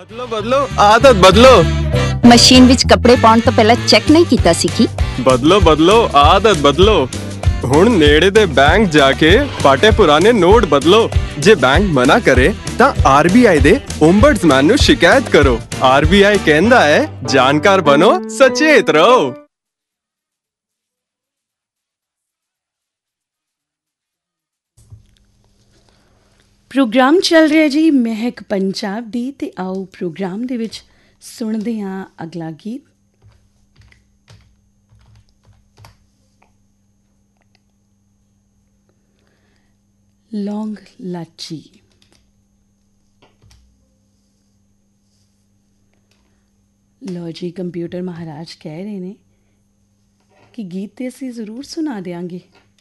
ਬਦਲੋ ਬਦਲੋ ਆਦਤ ਬਦਲੋ। ਮਸ਼ੀਨ ਵਿੱਚ ਕੱਪੜੇ ਪਾਉਣ ਤੋਂ ਪਹਿਲਾਂ ਚੈੱਕ ਨਹੀਂ ਕੀਤਾ ਸੀ ਕਿ ਬਦਲੋ ਬਦਲੋ ਆਦਤ ਬਦਲੋ। ਹੁਣ ਨੇੜੇ ਦੇ ਬੈਂਕ ਜਾ ਕੇ ਪਾਟੇ ਪੁਰਾਣੇ ਨੋਟ ਬਦਲੋ। ਜੇ ਬੈਂਕ ਮਨਾ ਕਰੇ ਤਾਂ ਆਰਬੀਆਈ ਦੇ ਓਮਬਡਸਮੈਨ ਨੂੰ ਸ਼ਿਕਾਇਤ ਕਰੋ। ਆਰਬੀਆਈ ਕਹਿੰਦਾ ਹੈ ਜਾਣਕਾਰ ਬਣੋ, ਸਚੇਤ ਰਹੋ। ਪ੍ਰੋਗਰਾਮ ਚੱਲ ਰਿਹਾ ਜੀ ਮਹਿਕ ਪੰਜਾਬ ਦੀ ਤੇ ਆਓ ਪ੍ਰੋਗਰਾਮ ਦੇ ਵਿੱਚ ਸੁਣਦੇ ਹਾਂ ਅਗਲਾ ਗੀਤ। ਲੌਂਗ ਲਾਚੀ। ਲਓ ਜੀ ਕੰਪਿਊਟਰ ਮਹਾਰਾਜ ਕਹਿ ਰਹੇ ਨੇ ਕਿ ਗੀਤ ਤੇ ਅਸੀਂ ਜ਼ਰੂਰ ਸੁਣਾ ਦਿਆਂਗੇ।